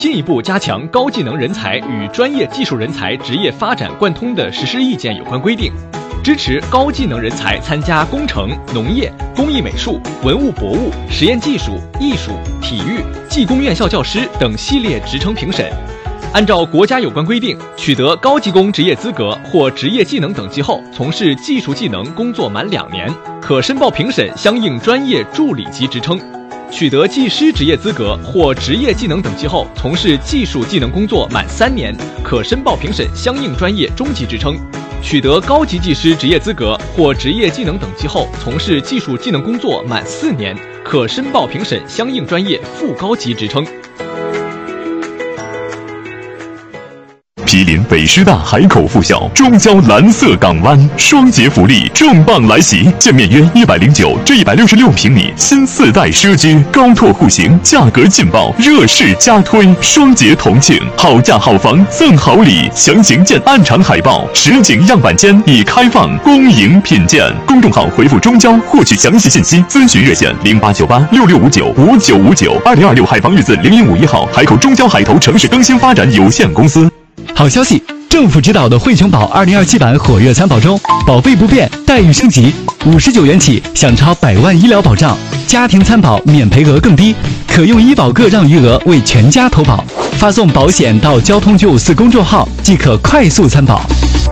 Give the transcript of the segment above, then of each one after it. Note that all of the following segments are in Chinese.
进一步加强高技能人才与专业技术人才职业发展贯通的实施意见有关规定，支持高技能人才参加工程、农业、工艺美术、文物博物、实验技术、艺术、体育、技工院校教师等系列职称评审。按照国家有关规定，取得高级工职业资格或职业技能等级后，从事技术技能工作满2年，可申报评审相应专业助理级职称。取得技师职业资格或职业技能等级后，从事技术技能工作满3年，可申报评审相应专业中级职称。取得高级技师职业资格或职业技能等级后，从事技术技能工作满4年，可申报评审相应专业副高级职称。 毗邻北师大海口附校中交蓝色港湾，双节福利重磅来袭，建面约109至166平米新4代奢居，高拓户型，价格劲爆，热势加推，双节同庆，好价好房赠好礼，详情见暗场海报。实景样板间已开放，恭迎品鉴。公众号回复中交获取详细信息，咨询热线089866595959，2026海防日子015-1号，海口中交海投城市更新发展有限公司。 好消息！政府指导的惠琼保2027版火热参保中，保费不变，待遇升级，59元起享超100万医疗保障，家庭参保免赔额更低，可用医保个让余额为全家投保。发送保险到交通954公众号即可快速参保。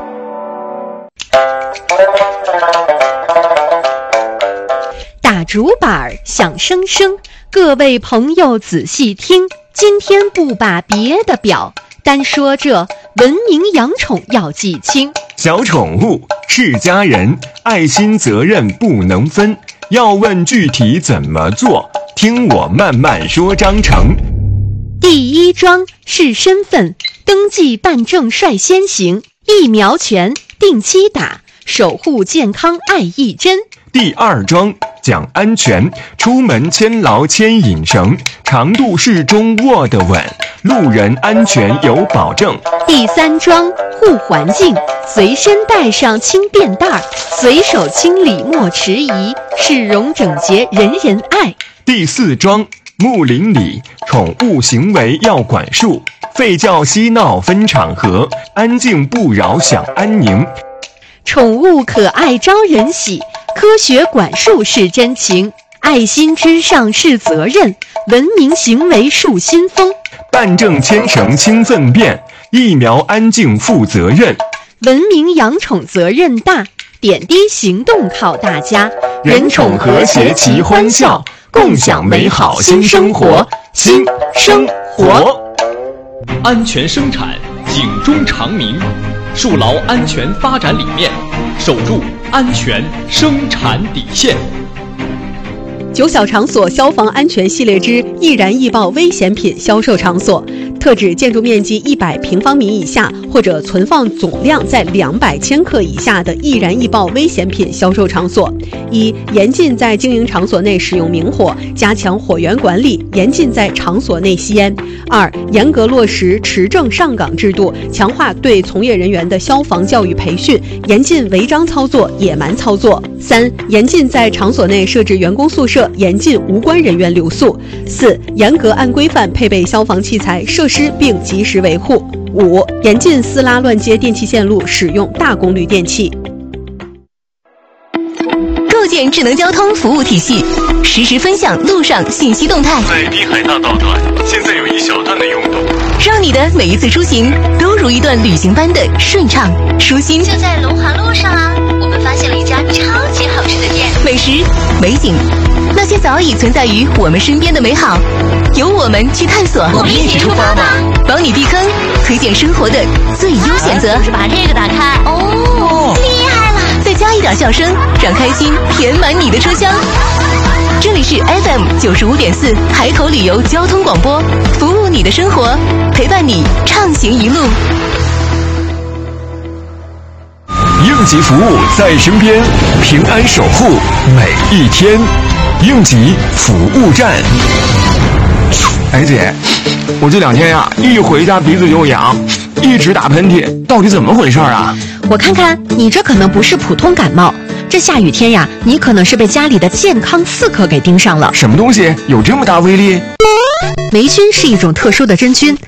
打竹板响声声，各位朋友仔细听，今天不把别的表，单说这文明养宠要记清。 小宠物是家人，爱心责任不能分，要问具体怎么做，听我慢慢说章程。 第一桩是身份登记办证率先行，疫苗权定期打，守护健康爱一针。 第二桩讲安全，出门牵牢牵引绳，长度适中握得稳，路人安全有保证。 第三桩护环境，随身带上轻便袋，随手清理莫迟疑，市容整洁人人爱。 第四桩睦邻里，宠物行为要管束，吠叫嬉闹分场合，安静不扰享安宁。 宠物可爱招人喜，科学管束是真情，爱心之上是责任，文明行为树新风。 办证牵绳清粪便，疫苗安静负责任， 文明养宠责任大，点滴行动靠大家， 人宠和谐齐欢笑，共享美好新生活，新生活。 安全生产，警钟长鸣，树牢安全发展理念，守住安全生产底线。 9小场所消防安全系列之易燃易爆危险品销售场所，特指建筑面积100平方米以下或者存放总量在200千克以下的易燃易爆危险品销售场所。一、严禁在经营场所内使用明火，加强火源管理，严禁在场所内吸烟。2、严格落实持证上岗制度，强化对从业人员的消防教育培训，严禁违章操作、野蛮操作。3、严禁在场所内设置员工宿舍，严禁无关人员留宿。4、严格按规范配备消防器材设施并及时维护。5、严禁私拉乱接电气线路，使用大功率电器。 构建智能交通服务体系，实时分享路上信息动态。 在滨海大道段，现在有一小段的拥堵， 让你的每一次出行都如一段旅行般的顺畅舒心。 就在龙华路上啊，我们发现了一家超级好吃的店， 美食、美景，那些早已存在于我们身边的美好，由我们去探索。 我们一起出发吧， 帮你避坑，推荐生活的最优选择。 把这个打开，哦，厉害了！ 再加一点笑声，让开心填满你的车厢。这里是 FM 95.4海口旅游交通广播，服务你的生活，陪伴你畅行一路。 应急服务在身边，平安守护每一天。应急服务站。 哎姐，我这2天呀，一回家鼻子就痒，一直打喷嚏，到底怎么回事啊？ 我看看，你这可能不是普通感冒，这下雨天呀，你可能是被家里的健康刺客给盯上了。 什么东西有这么大威力？ 霉菌是一种特殊的真菌，